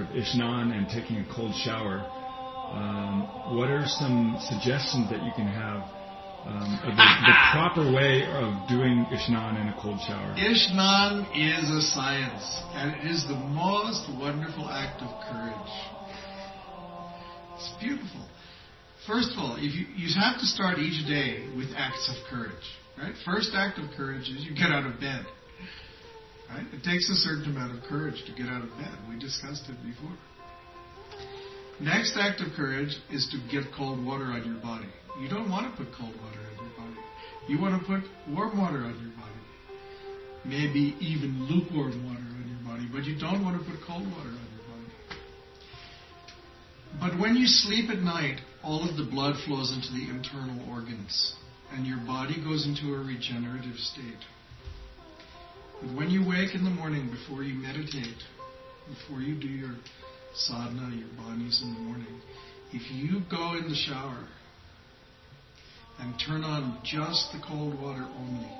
Ishnan and taking a cold shower, what are some suggestions that you can have of the proper way of doing Ishnan in a cold shower? Ishnan is a science, and it is the most wonderful act of courage. It's beautiful. First of all, if you have to start each day with acts of courage. Right? First act of courage is you get out of bed. Right? It takes a certain amount of courage to get out of bed. We discussed it before. Next act of courage is to get cold water on your body. You don't want to put cold water on your body. You want to put warm water on your body. Maybe even lukewarm water on your body, but you don't want to put cold water on your body. But when you sleep at night, all of the blood flows into the internal organs, and your body goes into a regenerative state. But when you wake in the morning, before you meditate, before you do your sadhana, your banis in the morning, if you go in the shower and turn on just the cold water only,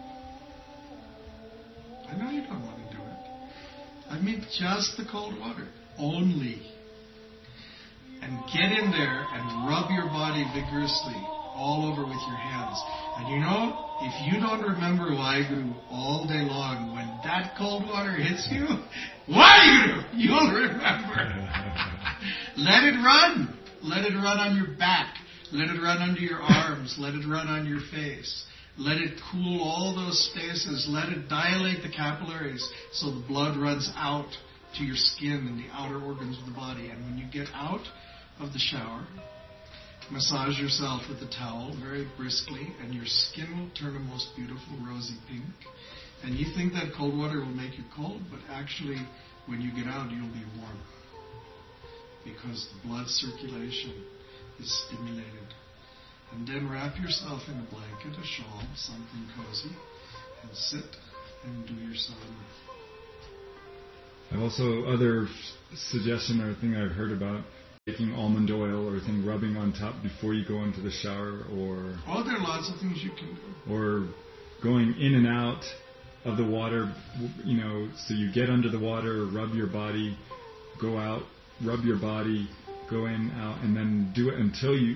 I know you don't want to do it. I mean just the cold water only. And get in there and rub your body vigorously all over with your hands. And you know, if you don't remember Waheguru all day long, when that cold water hits you, Waheguru, you'll remember. Let it run. Let it run on your back. Let it run under your arms. Let it run on your face. Let it cool all those spaces. Let it dilate the capillaries so the blood runs out to your skin and the outer organs of the body. And when you get out of the shower, massage yourself with a towel very briskly, and your skin will turn a most beautiful rosy pink. And you think that cold water will make you cold, but actually, when you get out, you'll be warm. Because the blood circulation is stimulated. And then wrap yourself in a blanket, a shawl, something cozy, and sit and do your sadhana. I've also, other suggestion or thing I've heard about, taking almond oil or thing, rubbing on top before you go into the shower, or... Oh, there are lots of things you can do. Or going in and out of the water, you know, so you get under the water, rub your body, go out, rub your body, go in, out, and then do it until you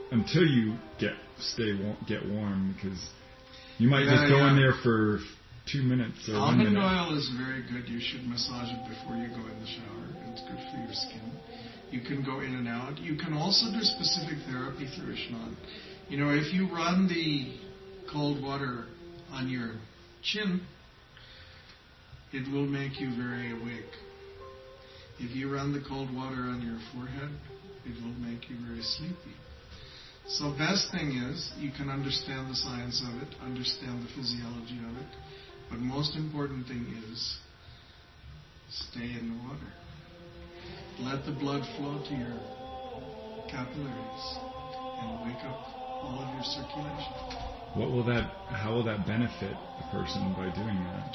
get warm, because you might just go in there for 2 minutes or 1 minute. Almond oil is very good. You should massage it before you go in the shower. It's good for your skin. You can go in and out. You can also do specific therapy through Ishnan. You know, if you run the cold water on your chin, it will make you very awake. If you run the cold water on your forehead, it will make you very sleepy. So best thing is, you can understand the science of it, understand the physiology of it, but most important thing is, stay in the water. Let the blood flow to your capillaries and wake up all of your circulation. How will that benefit a person by doing that?